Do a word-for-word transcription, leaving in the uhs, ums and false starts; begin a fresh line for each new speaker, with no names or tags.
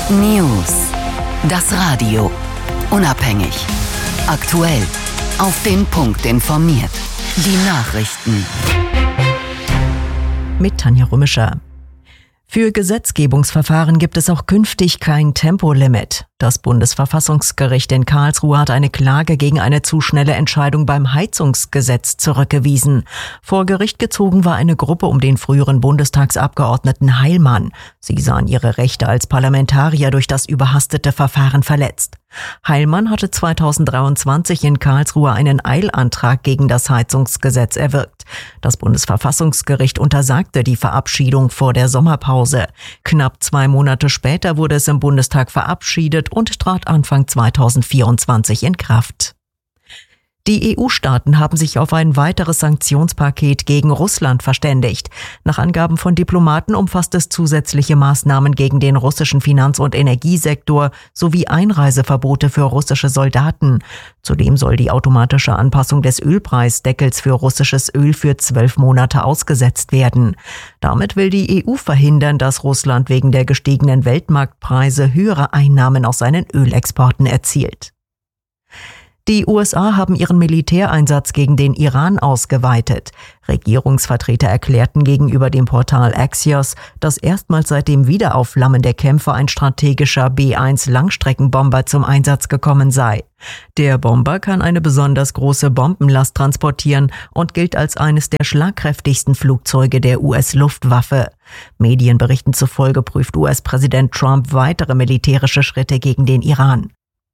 News. Das Radio. Unabhängig. Aktuell. Auf den Punkt informiert. Die Nachrichten.
Mit Tanja Römischer. Für Gesetzgebungsverfahren gibt es auch künftig kein Tempolimit. Das Bundesverfassungsgericht in Karlsruhe hat eine Klage gegen eine zu schnelle Entscheidung beim Heizungsgesetz zurückgewiesen. Vor Gericht gezogen war eine Gruppe um den früheren Bundestagsabgeordneten Heilmann. Sie sahen ihre Rechte als Parlamentarier durch das überhastete Verfahren verletzt. Heilmann hatte zweitausenddreiundzwanzig in Karlsruhe einen Eilantrag gegen das Heizungsgesetz erwirkt. Das Bundesverfassungsgericht untersagte die Verabschiedung vor der Sommerpause. Knapp zwei Monate später wurde es im Bundestag verabschiedet und trat Anfang zweitausendvierundzwanzig in Kraft. Die E U-Staaten haben sich auf ein weiteres Sanktionspaket gegen Russland verständigt. Nach Angaben von Diplomaten umfasst es zusätzliche Maßnahmen gegen den russischen Finanz- und Energiesektor sowie Einreiseverbote für russische Soldaten. Zudem soll die automatische Anpassung des Ölpreisdeckels für russisches Öl für zwölf Monate ausgesetzt werden. Damit will die E U verhindern, dass Russland wegen der gestiegenen Weltmarktpreise höhere Einnahmen aus seinen Ölexporten erzielt. Die U S A haben ihren Militäreinsatz gegen den Iran ausgeweitet. Regierungsvertreter erklärten gegenüber dem Portal Axios, dass erstmals seit dem Wiederaufflammen der Kämpfe ein strategischer B eins Langstreckenbomber zum Einsatz gekommen sei. Der Bomber kann eine besonders große Bombenlast transportieren und gilt als eines der schlagkräftigsten Flugzeuge der U S-Luftwaffe. Medienberichten zufolge prüft U S-Präsident Trump weitere militärische Schritte gegen den Iran.